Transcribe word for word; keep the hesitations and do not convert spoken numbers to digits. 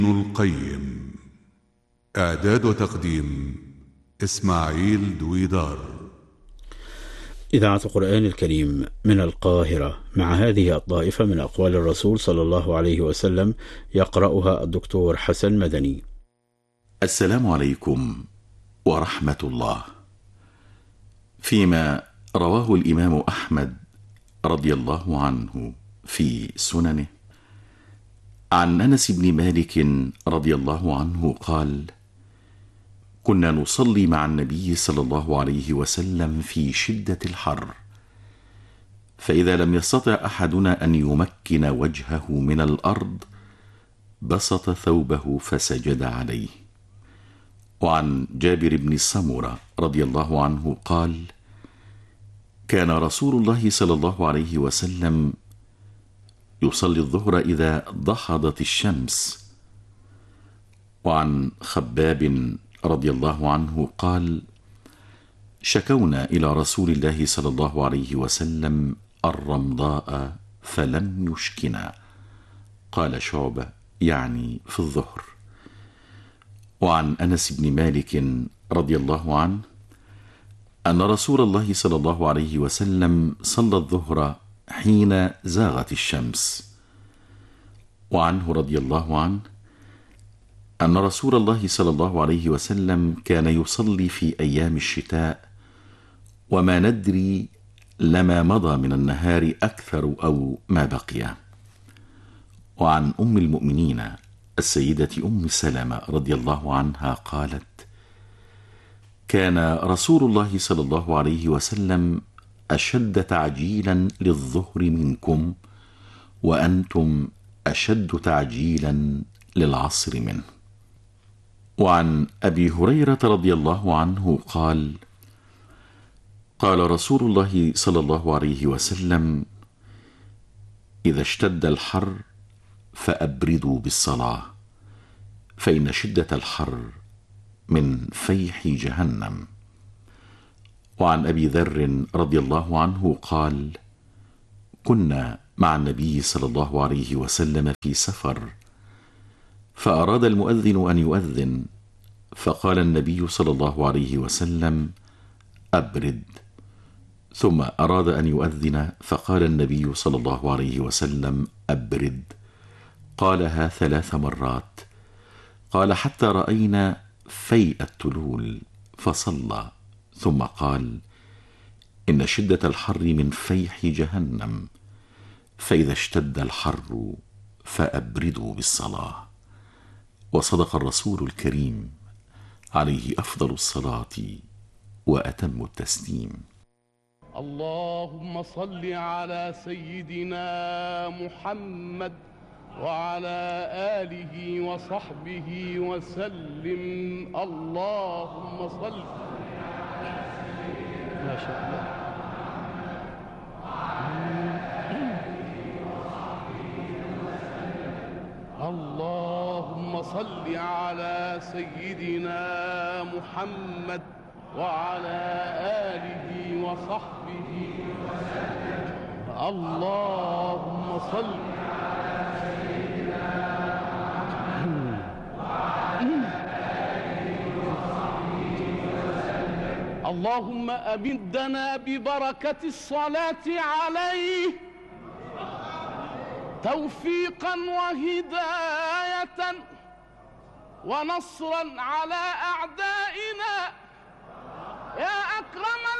ابن القيم. إعداد وتقديم إسماعيل دويدار. إذاعة القرآن الكريم من القاهرة، مع هذه الطائفة من أقوال الرسول صلى الله عليه وسلم، يقرأها الدكتور حسن مدني. السلام عليكم ورحمة الله. فيما رواه الإمام أحمد رضي الله عنه في سننه عن أنس بن مالك رضي الله عنه قال: كنا نصلي مع النبي صلى الله عليه وسلم في شدة الحر، فإذا لم يستطع أحدنا أن يمكن وجهه من الأرض بسط ثوبه فسجد عليه. وعن جابر بن سمرة رضي الله عنه قال: كان رسول الله صلى الله عليه وسلم يصلي الظهر إذا ضحضت الشمس. وعن خباب رضي الله عنه قال: شكونا إلى رسول الله صلى الله عليه وسلم الرمضاء فلم يشكنا. قال شعبة يعني في الظهر. وعن أنس بن مالك رضي الله عنه أن رسول الله صلى الله عليه وسلم صلى الظهر حين زاغت الشمس. وعنه رضي الله عنه أن رسول الله صلى الله عليه وسلم كان يصلي في أيام الشتاء وما ندري لما مضى من النهار أكثر أو ما بقي. وعن أم المؤمنين السيدة أم سلمة رضي الله عنها قالت: كان رسول الله صلى الله عليه وسلم أشد تعجيلا للظهر منكم، وأنتم أشد تعجيلا للعصر منه. وعن أبي هريرة رضي الله عنه قال: قال رسول الله صلى الله عليه وسلم: إذا اشتد الحر فأبردوا بالصلاة، فإن شدة الحر من فيح جهنم. وعن أبي ذر رضي الله عنه قال: كنا مع النبي صلى الله عليه وسلم في سفر، فأراد المؤذن أن يؤذن، فقال النبي صلى الله عليه وسلم: أبرد. ثم أراد أن يؤذن، فقال النبي صلى الله عليه وسلم: أبرد. قالها ثلاث مرات. قال: حتى رأينا فيء التلول، فصلى، ثم قال: إن شدة الحر من فيح جهنم، فإذا اشتد الحر فأبردوا بالصلاة. وصدق الرسول الكريم عليه أفضل الصلاة وأتم التسليم. اللهم صل على سيدنا محمد وعلى آله وصحبه وسلم. اللهم صل ما شاء الله. اللهم صل على سيدنا محمد وعلى آله وصحبه وسلم. اللهم صل على سيدنا محمد وعلى آله وصحبه وسلم. اللهم أمدنا ببركة الصلاة عليه توفيقا وهداية ونصرا على أعدائه